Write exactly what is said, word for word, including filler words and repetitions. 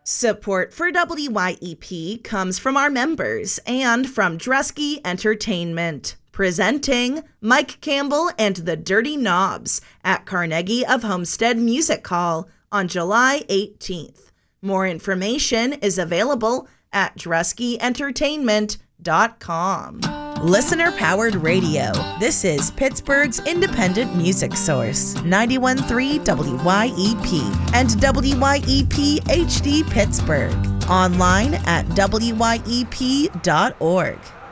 Support for W Y E P comes from our members and from Drusky Entertainment. Presenting Mike Campbell and the Dirty Knobs at Carnegie of Homestead Music Hall on July eighteenth. More information is available at drusky entertainment dot com. Listener-powered radio. This is Pittsburgh's independent music source, ninety-one point three W Y E P and W Y E P H D Pittsburgh. Online at W Y E P dot org.